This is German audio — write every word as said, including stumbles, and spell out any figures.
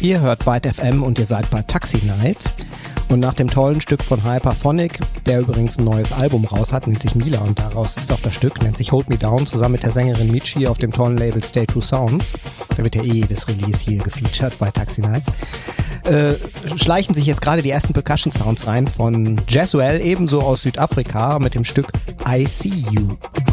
Ihr hört Byte F M und ihr seid bei Taxi Nights. Und nach dem tollen Stück von Hyperphonic, der übrigens ein neues Album raus hat, nennt sich Mila und daraus ist auch das Stück, nennt sich Hold Me Down, zusammen mit der Sängerin Michi auf dem tollen Label Stay True Sounds. Da wird ja eh jedes Release hier gefeatured bei Taxi Nights. Äh, schleichen sich jetzt gerade die ersten Percussion Sounds rein von Jazwell, ebenso aus Südafrika, mit dem Stück I See You.